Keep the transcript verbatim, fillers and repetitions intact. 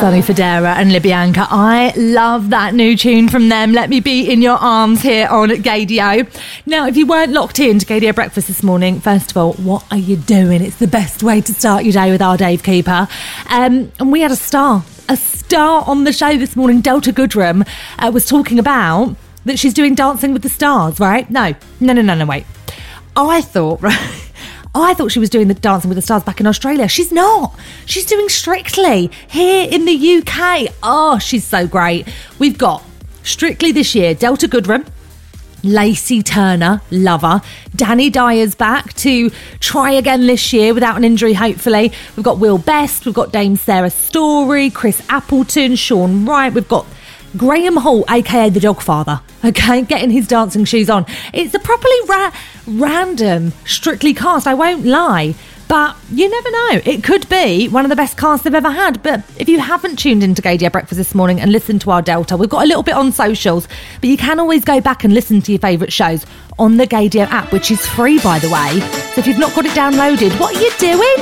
Sonny Fodera and Libyanka. I love that new tune from them. Let me be in your arms here on Gaydio. Now, if you weren't locked in to Gaydio Breakfast this morning, first of all, what are you doing? It's the best way to start your day with our Dave Keeper. Um, and we had a star, a star on the show this morning. Delta Goodrem uh, was talking about that she's doing Dancing with the Stars, right? No, no, no, no, no, wait. I thought, right... I thought she was doing the Dancing with the Stars back in Australia. She's not. She's doing Strictly here in the U K. Oh, she's so great. We've got Strictly this year, Delta Goodrem, Lacey Turner, love her. Danny Dyer's back to try again this year without an injury, hopefully. We've got Will Best, we've got Dame Sarah Story, Chris Appleton, Sean Wright. We've got Graham Hall, aka the Dogfather, okay, getting his dancing shoes on. It's a properly ra- random Strictly cast, I won't lie, but you never know. It could be one of the best casts they've ever had. But if you haven't tuned into Gaydio Breakfast this morning and listened to our Delta, we've got a little bit on socials, but you can always go back and listen to your favourite shows on the Gaydio app, which is free, by the way. So if you've not got it downloaded, what are you doing?